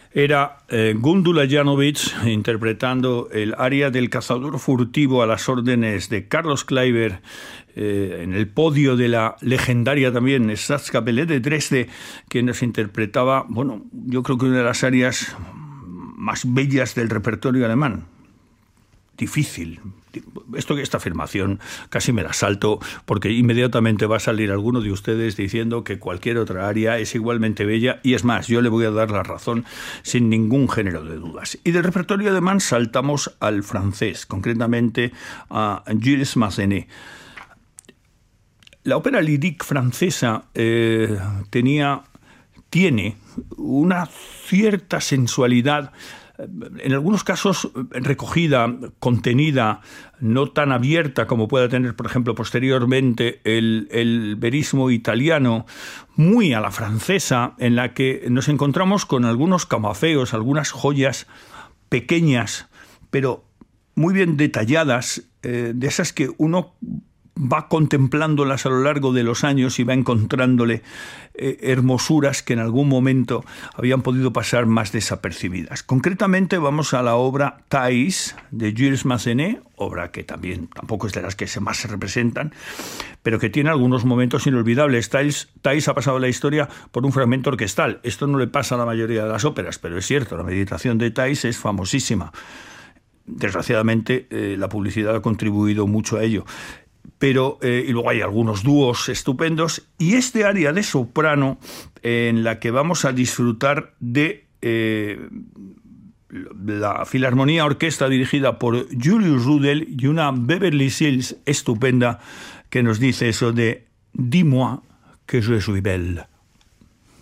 Era Gundula Janowitz interpretando el aria del cazador furtivo a las órdenes de Carlos Kleiber en el podio de la legendaria también Staatskapelle de Dresde, que nos interpretaba, bueno, yo creo que una de las arias más bellas del repertorio alemán. Difícil. Esta afirmación casi me la salto porque inmediatamente va a salir alguno de ustedes diciendo que cualquier otra aria es igualmente bella, y es más, yo le voy a dar la razón sin ningún género de dudas. Y del repertorio alemán saltamos al francés, concretamente a Gilles Massenet. La ópera lyrique francesa tiene una cierta sensualidad, en algunos casos recogida, contenida, no tan abierta como pueda tener, por ejemplo, posteriormente el verismo italiano, muy a la francesa, en la que nos encontramos con algunos camafeos, algunas joyas pequeñas, pero muy bien detalladas, de esas que uno va contemplándolas a lo largo de los años y va encontrándole hermosuras que en algún momento habían podido pasar más desapercibidas. Concretamente vamos a la obra Thais de Gilles Massenet, obra que tampoco es de las que más se representan, pero que tiene algunos momentos inolvidables. Thais ha pasado la historia por un fragmento orquestal. Esto no le pasa a la mayoría de las óperas, pero es cierto, la meditación de Thais es famosísima. Desgraciadamente, la publicidad ha contribuido mucho a ello. Pero y luego hay algunos dúos estupendos, y este aria de soprano en la que vamos a disfrutar de la Filarmonía Orquesta dirigida por Julius Rudel y una Beverly Sills estupenda que nos dice eso de Dis-moi que je suis belle.